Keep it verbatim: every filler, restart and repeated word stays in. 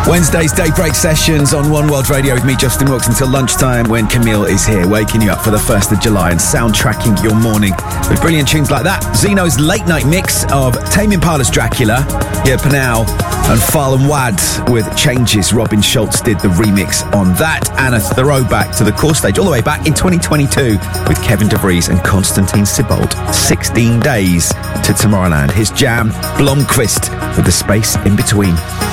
Wednesday's Daybreak Sessions on One World Radio with me, Justin Wilkes, until lunchtime when Camille is here, waking you up for the first of July and soundtracking your morning with brilliant tunes like that. Zeno's late night mix of Tame Impala's Dracula, here Panau and Farlan Wad with Changes. Robin Schultz did the remix on that, and a throwback to the core stage all the way back in twenty twenty-two with Kevin DeVries and Constantine Sibold. sixteen days to Tomorrowland. His jam, Blomqvist with The Space in Between.